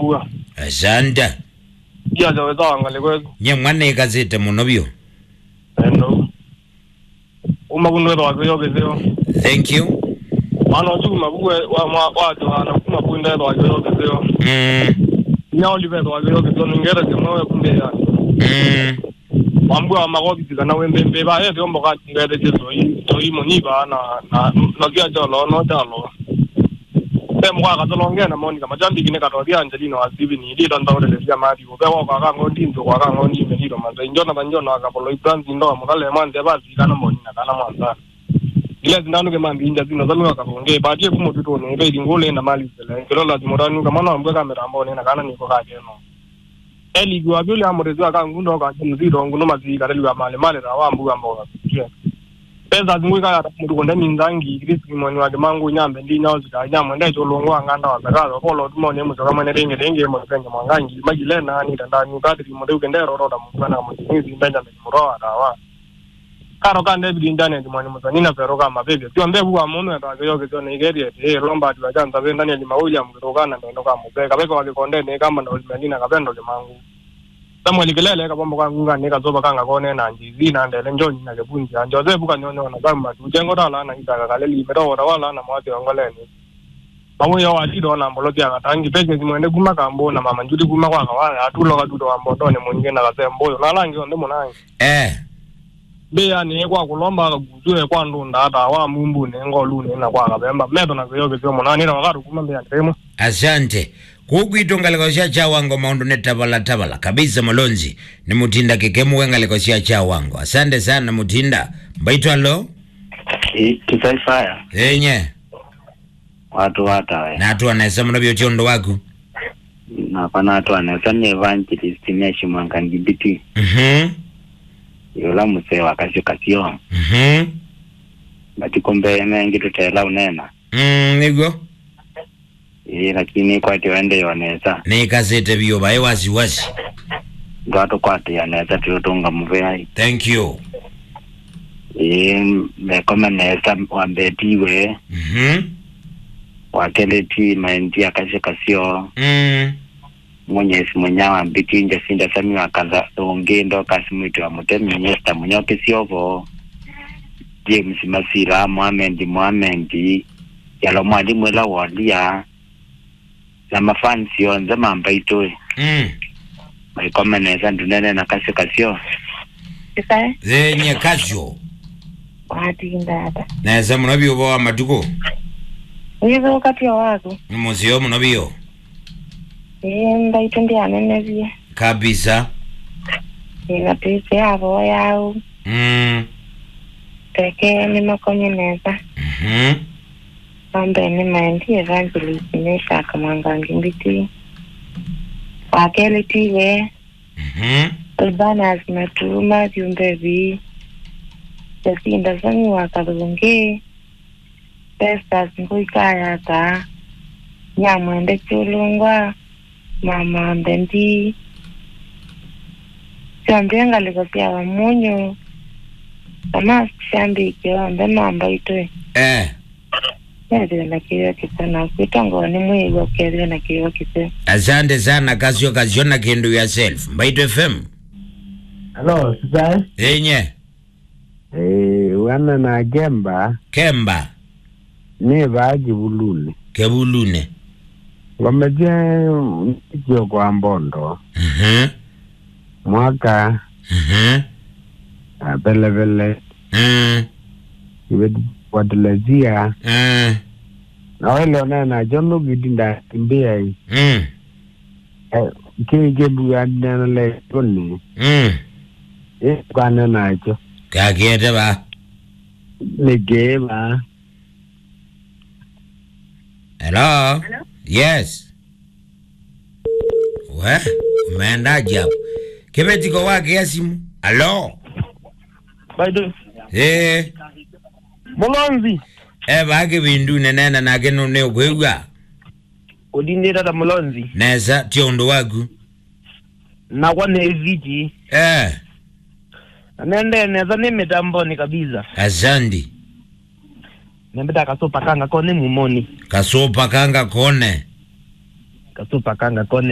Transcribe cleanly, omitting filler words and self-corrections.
mbua. Asante. Dia zaweza ngale kwetu. Nye mwane gazete munobyo. Endo. Umagunwe twageyo gezeo. Thank you. Mano chuma bugwe wa twana kuma bunda twageyo gezeo. Nyao live twageyo gezeo ngere kemwe kumbe ya. Wambwa magobi kana wembe ba ye byombo ka ngere jezo yi moniba na kia jalo no jalo. Mwa ka tolonge na moni kama jambi kine ka todia Angelino asibi ni ndi ndo ndole ya mari go bewa ka ngondi ndo kwa ka ngondi me hiro manza njona banjona ka polo brand ndo mukale mande bazi kana moni na kana mwanza ile zinanu ke mandi inja zino zalwa ka bonge baadie kumo tuto ne be ngole na mali sele kilo la dimoranu kama na mbwe kamera mbone na kana niko ka keno eli gwa bule amorezo ka ngundo ka mziro nguno mazi ka lwa male rawa mbu ambo pesa zingwika ya mtu konde minzangi Kristo mwani wa mangu nyambe ndi nyawo zika nyamwe ndai tolongwa nganda wa zakazo polo tumone mu zaka mane renge mu zanga mwangangi magilena ni ndani ukadri mu ndeuke ndero roda mu kana mu zinzi ndanja me muroa dawa karo kande bi ndane ndi mwani muzani na pero kama bebe tio mbebu wa muno ndo ayoke zone igeri lomba tu ajanta benda ni mauja murokana ndo kama beka beka wa konde ne kama ndo zimendina kabendo le mangu Samuel kelele ka bombo kanga ne ka zoba kanga kone na njizi na ndele njoni na kebunji anjo ze buka nyono na kama tujengo dala na itaka kaleli mero wala na mwati ngoleni bawo yo atido na mbolo ya katangi peke zimwende kuma kambo na mama njudi kuma kwa kawa atulo ka tudo amboto ne munge na kasembo na langi onde munangi be ya ne kwa kulomba ka guzwe kwa ndunda ata wa mumbu ne ngolu ne na kwa kabemba meto na kuyoke zyo munani na wakaru kuma be ya ndemo. Asante. Kugwito ngalikosia chawango maundu netabala kabisa Malonzi ni Mutinda kekemu ngalikosia chawango. Asante sana Mutinda. Mbaitwa lo? Kisaifaya. Enye. Watu we. Na atu anayesa mnabio chondo waku? Na pana atu anayesa ni evangelist neshi mwankangibiti. Yola muse wakasio kasio. Bati kumbe mengi tutela unena. Nigo? Lakini kwa tiwende yoneza ni gazete biyo bae wazi ndo ato kwa tiyaneza tuyotunga muvea. Thank you. Mekoma neza wambetiwe wakeleti mainti akashe kasio mwenyesi mwenyawa mbiti inja sinda sami wakaza ungendo kasimwiti wa mutemi nyesta mwenyoke siovo James Masira Muhammad yalo mwalimu ela walia na mafansi yonze mambaitoe maikoma neza ndunene na kasio Kisa zenye kasio wati ndata neza munabio wa matuko uyezo wakati ya wako muzio munabio ndaito ndi anenezia kabisa na pese hapo yao peke ni makonye neza Ambe ni maendi evangelist nesha kamangangi mbiti wakele tiwe albana zimetuma ziumbevi jasinda zangi wakadunge pesa zinguikaya ta nyamwende chulungwa mama mbendi chambenga likosia wa munyo kama shambike wambe mamba itwe na kiyo kisana kuitongo ni mwigo kere na kiyo kise. Asante sana kasio na kendo yourself. Mbaito FM. Hello, sisa. Enye. Wana na Kemba. Ni baji bulune. Kebulune. Wameje mchio kwa mbondo. Mwaka. Bele. Iwedu wadelezia na wale onana jono gidinda kimbia hii kigebu ya nena le koni kwa nena acho kakiete ba negeba. Hello? Yes. We umeenda japo kebetiko wake ya simu. Hello? Baido Mulonzi bage bindu nena na geno ne ogwegwa odinde dada Mulonzi neza tiondo wagu na kwa neviji nende neza ni mitamboni kabisa. Azandi nembeta kasopa kanga kone mumoni kasopa kanga kone kone